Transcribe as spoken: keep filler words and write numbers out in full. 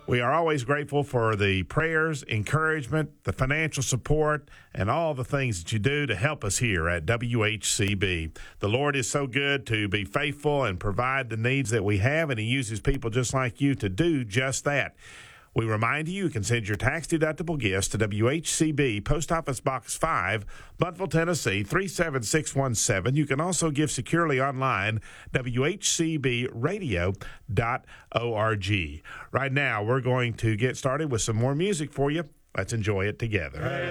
We are always grateful for the prayers, encouragement, the financial support, and all the things that you do to help us here at W H C B. The Lord is so good to be faithful and provide the needs that we have, and He uses people just like you to do just that. We remind you, you can send your tax-deductible gifts to W H C B, Post Office Box five, Buntville, Tennessee, three seven six one seven. You can also give securely online, W H C B radio dot org. Right now, we're going to get started with some more music for you. Let's enjoy it together.